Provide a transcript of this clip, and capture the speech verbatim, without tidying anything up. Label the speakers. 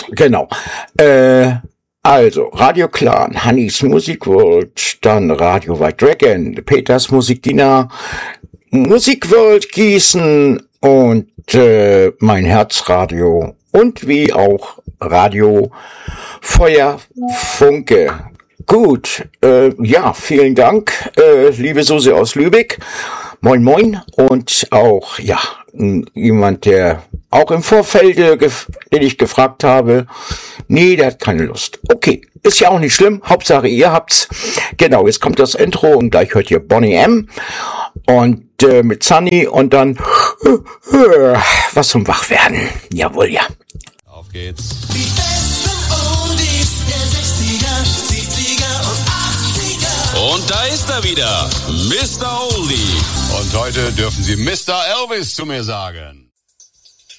Speaker 1: Genau. Äh, also, Radio Clan, Hannis Music World, dann Radio White Dragon, Peters Musikdiener, Musik World Gießen und äh, mein Herzradio und wie auch Radio Feuer Funke. Gut, äh, ja, vielen Dank, äh, liebe Susi aus Lübeck. Moin Moin und auch, ja, jemand, der auch im Vorfeld, äh, gef- den ich gefragt habe, nee, der hat keine Lust. Okay, ist ja auch nicht schlimm, Hauptsache ihr habt's. Genau, jetzt kommt das Intro und gleich hört ihr Bonnie M. Und äh, mit Sunny und dann äh, äh, was zum Wachwerden. Jawohl, ja.
Speaker 2: Auf geht's.
Speaker 3: Die besten Oldies der sechziger, siebziger und achtziger.
Speaker 2: Und da ist er wieder, Mister Oldie.
Speaker 4: Und heute dürfen Sie Mister Elvis zu mir sagen.